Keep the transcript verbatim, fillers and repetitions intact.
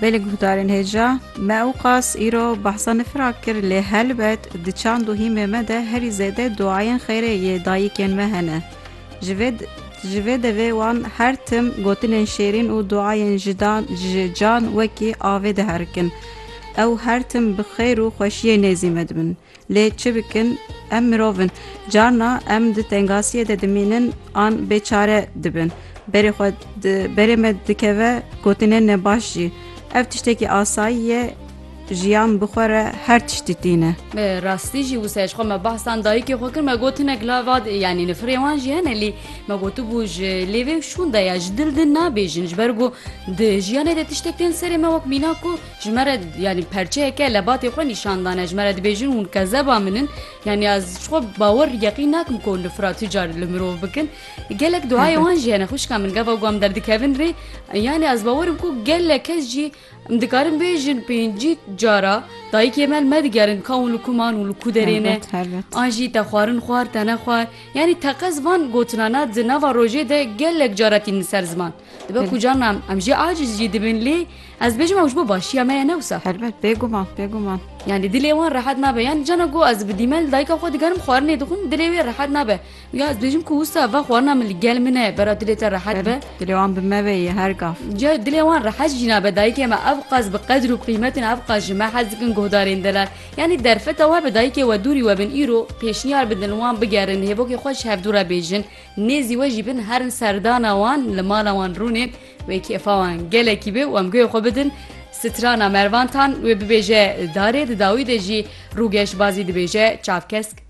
Belê guhdarên hêja me ew qas îro behsa nifira kir lê helbet di çand û hîmê me de herî zêde duayên xêrê yê dayîkên me hene. Ji vê ji vê devê wan her tim gotinên şêrîn û duayên ji can wekî avê diherikin. Ew her tim bi xêr û xweşiyê nêzî me dibin. Lê çi bikin? Em mirovin. Carna em di tengasiyê de dimînin an bêçare dibin. Berê xwe berê me dikeve gotinên nebaş jî. Ev tiştekî asayî ye, jiyan bixwere her tiştî tîne. Rastî jî wisa ji xwe me behsan dayîkê xwe kir me gotinek lava yanî nifirê wan jî hene lê me gotibû ji lêvê şûn de ya ji dil din nabêjin ji ber ku di jiyanê de tiştek tên serê me wek mîna ku ji me re yanî perçeyeke lebatê xwe nîşan dane ji me re dibêjin hûn kezeba min in yanî ez ji xwe bawer yeqîn nakim ku nifira tu car li mirov bikin. Gelek duayê wan jî hene xwişka min geva ku em derdikevin rê yanî ez bawerim ku gelek kes jî em dikarin bêjin pêncî cara dayîkê me me digerin ka hûn li ku man û li ku derê ne an jî te xwarin xwar te nexwar yanî teqez van gotinana di nava rojê de gelek cara tînin ser ziman dibe ku carna em jî aciz jî dibin lê ez bêjim ew ji bo başiya me ye ne wisa helbet bêguman bêguman yanî dilê wan rehet nabe yanî cana got ez bi dîmel dayîka xwe digerim xwarinê dixwin dilê wê rehet nabe ya ez bêjim ku wisa ve xwarina min li gel min e bera dilê te rehet be dilê wan bi me ve ye her gav dilê wan rehet jî nabe dayîkê me ev qas bi qedr û qîmetin ev qas ji me hez dikin guhdarên delar yanî derfeta we bi dayîkê we dûrî we bin îro pêşniyar bidin wan bigerin hêvokê xwe ji hevdûra bêjin nêzî we jî bin herin serdana wan li mala wan rûnên wê kêfa wan gelekî bê û em guhê xwe bidin strana mervantan wê bibêje darê di dawî de jî rûgeşbazî dibêje çavkesk